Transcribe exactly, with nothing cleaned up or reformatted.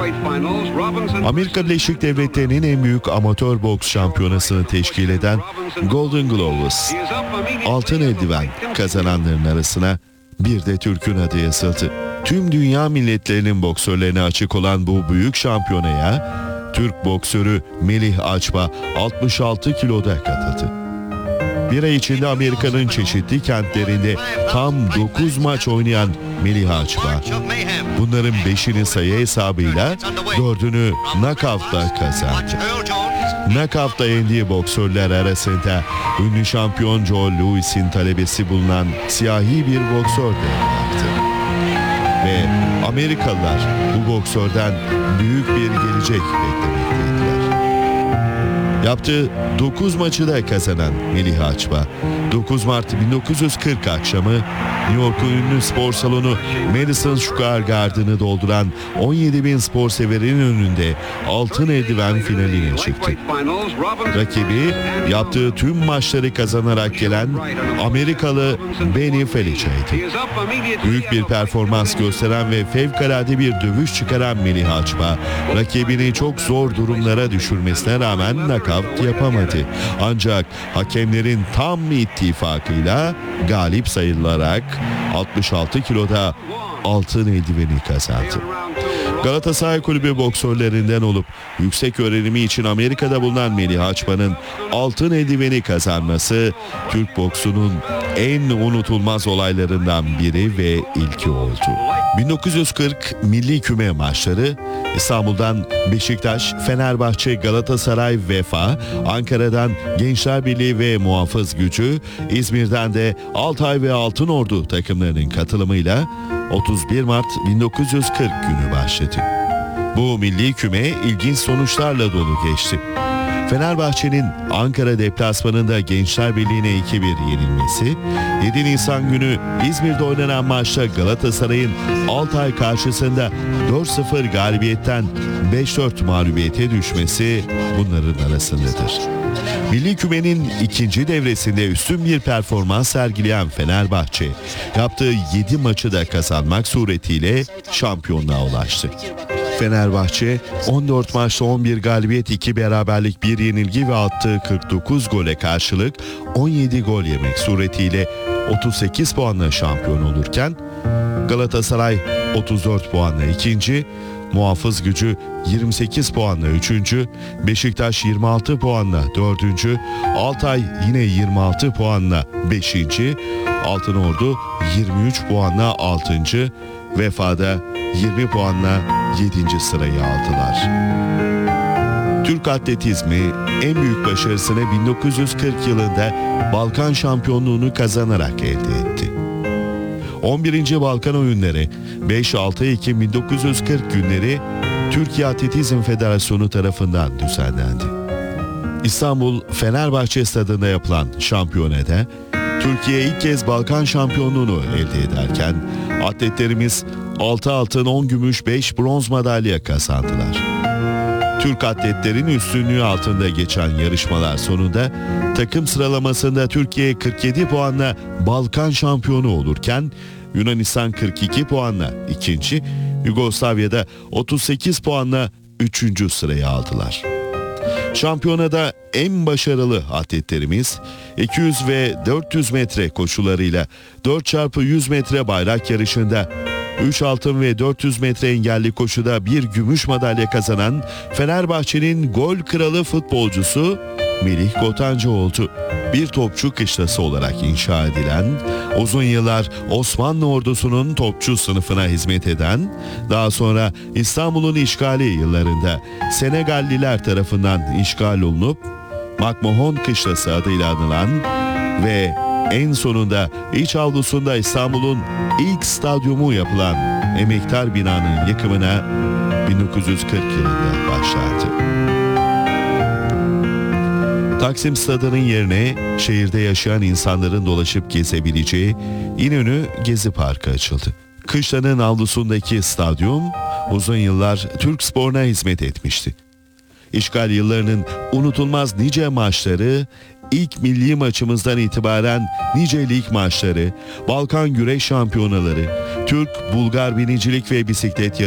Amerika Birleşik Devletleri'nin en büyük amatör boks şampiyonasını teşkil eden Golden Gloves, altın eldiven kazananların arasına bir de Türk'ün adı yazıldı. Tüm dünya milletlerinin boksörlerine açık olan bu büyük şampiyonaya Türk boksörü Melih Açba altmış altı kiloda katıldı. Bir ay içinde Amerika'nın çeşitli kentlerinde tam dokuz maç oynayan Melih Açba, bunların beşini sayı hesabıyla dördünü knockout'la kazandı. Knockout'la yendiği boksörler arasında ünlü şampiyon Joe Louis'in talebesi bulunan siyahi bir boksör de vardı. Ve Amerikalılar bu boksörden büyük bir gelecek beklemekteydiler. Yaptığı dokuz maçı da kazanan Melih Açba, dokuz Mart bin dokuz yüz kırk akşamı New York'un ünlü spor salonu Madison Square Garden'ı dolduran on yedi bin spor severin önünde altın eldiven finaline çıktı. Rakibi yaptığı tüm maçları kazanarak gelen Amerikalı Benny Felica'ydı. Büyük bir performans gösteren ve fevkalade bir dövüş çıkaran Melih Açba, rakibini çok zor durumlara düşürmesine rağmen knockout yapamadı. Ancak hakemlerin tam ittifakıyla galip sayılarak altmış altı kiloda altın eldiveni kazandı. Galatasaray Kulübü boksörlerinden olup yüksek öğrenimi için Amerika'da bulunan Melih Açba'nın altın eldiveni kazanması Türk boksunun en unutulmaz olaylarından biri ve ilki oldu. bin dokuz yüz kırk milli küme maçları İstanbul'dan Beşiktaş, Fenerbahçe, Galatasaray, Vefa, Ankara'dan Gençler Birliği ve Muhafız Gücü, İzmir'den de Altay ve Altınordu takımlarının katılımıyla otuz bir Mart bin dokuz yüz kırk günü başladı. Bu milli küme ilginç sonuçlarla dolu geçti. Fenerbahçe'nin Ankara deplasmanında Gençler Birliği'ne iki bir yenilmesi, yedi Nisan günü İzmir'de oynanan maçta Galatasaray'ın Altay karşısında dört sıfır galibiyetten beş dört mağlubiyete düşmesi bunların arasındadır. Milli kümenin ikinci devresinde üstün bir performans sergileyen Fenerbahçe, yaptığı yedi maçı da kazanmak suretiyle şampiyonluğa ulaştı. Fenerbahçe on dört maçta on bir galibiyet, iki beraberlik, bir yenilgi ve attığı kırk dokuz gole karşılık on yedi gol yemek suretiyle otuz sekiz puanla şampiyon olurken Galatasaray otuz dört puanla ikinci, Muhafız Gücü yirmi sekiz puanla üçüncü, Beşiktaş yirmi altı puanla dördüncü, Altay yine yirmi altı puanla beşinci, Altınordu yirmi üç puanla altıncı, Vefa'da yirmi puanla yedinci sırayı aldılar. Türk atletizmi en büyük başarısını bin dokuz yüz kırk yılında Balkan şampiyonluğunu kazanarak elde etti. on birinci Balkan Oyunları beş altı Ekim bin dokuz yüz kırk günleri Türkiye Atletizm Federasyonu tarafından düzenlendi. İstanbul Fenerbahçe Stadı'nda yapılan şampiyonada Türkiye ilk kez Balkan şampiyonluğunu elde ederken atletlerimiz altı altın, on gümüş, beş bronz madalya kazandılar. Türk atletlerin üstünlüğü altında geçen yarışmalar sonunda takım sıralamasında Türkiye kırk yedi puanla Balkan şampiyonu olurken Yunanistan kırk iki puanla ikinci, Yugoslavya'da otuz sekiz puanla üçüncü sırayı aldılar. Şampiyonada en başarılı atletlerimiz iki yüz ve dört yüz metre koşularıyla dört çarpı yüz metre bayrak yarışında, üç altın ve dört yüz metre engelli koşuda bir gümüş madalya kazanan Fenerbahçe'nin gol kralı futbolcusu Melih Kotancı oldu. Bir topçu kışlası olarak inşa edilen, uzun yıllar Osmanlı ordusunun topçu sınıfına hizmet eden, daha sonra İstanbul'un işgali yıllarında Senegalliler tarafından işgal olunup Makmohon Kışlası adıyla anılan ve en sonunda iç avlusunda İstanbul'un ilk stadyumu yapılan Emektar binanın yıkımına bin dokuz yüz kırk yılında başlandı. Taksim Stadı'nın yerine şehirde yaşayan insanların dolaşıp gezebileceği İnönü Gezi Parkı açıldı. Kışlanın avlusundaki stadyum uzun yıllar Türk sporuna hizmet etmişti. İşgal yıllarının unutulmaz nice maçları, ilk milli maçımızdan itibaren nice lig maçları, Balkan güreş şampiyonaları, Türk, Bulgar binicilik ve bisiklet